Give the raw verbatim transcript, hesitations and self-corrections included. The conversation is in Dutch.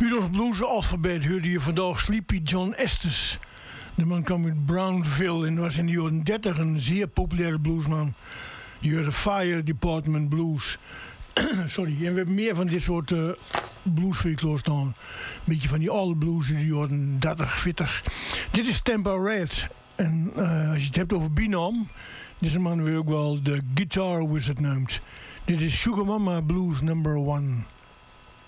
Uit ons blues-alfabet hoorde je vandaag Sleepy John Estes. De man kwam uit Brownville en was in de jaren dertig een zeer populaire bluesman. Je hoorde Fire Department Blues. Sorry, en we hebben meer van dit soort uh, blues voor je klaarstaan. Een beetje van die oude blues in de jaren dertig, veertig. Dit is Tampa Red. En uh, als je het hebt over Binoam, deze man weer ook wel de Guitar Wizard noemt. Dit is Sugar Mama Blues number one.